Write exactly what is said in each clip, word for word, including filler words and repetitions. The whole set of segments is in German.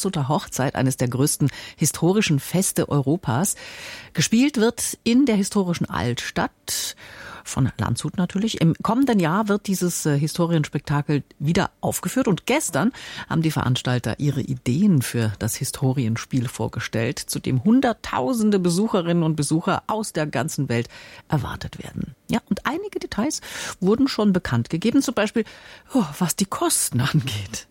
Landshuter Hochzeit, eines der größten historischen Feste Europas. Gespielt wird in der historischen Altstadt von Landshut natürlich. Im kommenden Jahr wird dieses äh, Historienspektakel wieder aufgeführt und gestern haben die Veranstalter ihre Ideen für das Historienspiel vorgestellt, zu dem Hunderttausende Besucherinnen und Besucher aus der ganzen Welt erwartet werden. Ja, und einige Details wurden schon bekannt gegeben, zum Beispiel, oh, was die Kosten angeht.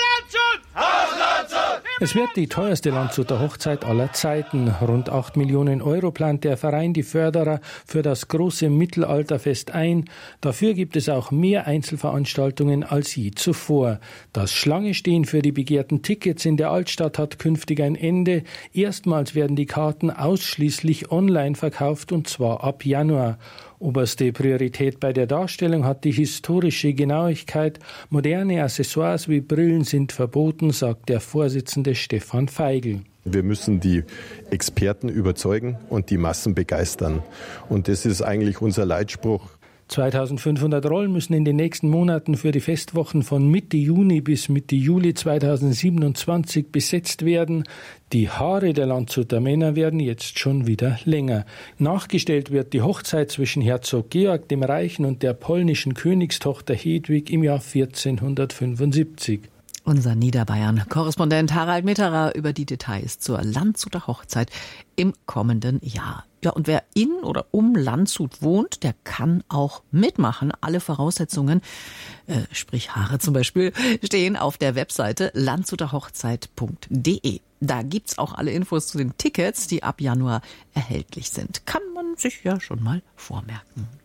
Es wird die teuerste Landshuter Hochzeit aller Zeiten. Rund acht Millionen Euro plant der Verein die Förderer für das große Mittelalterfest ein. Dafür gibt es auch mehr Einzelveranstaltungen als je zuvor. Das Schlangestehen für die begehrten Tickets in der Altstadt hat künftig ein Ende. Erstmals werden die Karten ausschließlich online verkauft, und zwar ab Januar. Oberste Priorität bei der Darstellung hat die historische Genauigkeit. Moderne Accessoires wie Brillen sind verboten, sagt der Vorsitzende Stefan Feigl. Wir müssen die Experten überzeugen und die Massen begeistern. Und das ist eigentlich unser Leitspruch. zweitausendfünfhundert Rollen müssen in den nächsten Monaten für die Festwochen von Mitte Juni bis Mitte Juli zweitausendsiebenundzwanzig besetzt werden. Die Haare der Landshuter Männer werden jetzt schon wieder länger. Nachgestellt wird die Hochzeit zwischen Herzog Georg dem Reichen und der polnischen Königstochter Hedwig im Jahr vierzehnhundertfünfundsiebzig. Unser Niederbayern-Korrespondent Harald Mitterer über die Details zur Landshuter Hochzeit im kommenden Jahr. Ja, und wer in oder um Landshut wohnt, der kann auch mitmachen. Alle Voraussetzungen, äh, sprich Haare zum Beispiel, stehen auf der Webseite landshuter hochzeit punkt de. Da gibt's auch alle Infos zu den Tickets, die ab Januar erhältlich sind. Kann man sich ja schon mal vormerken.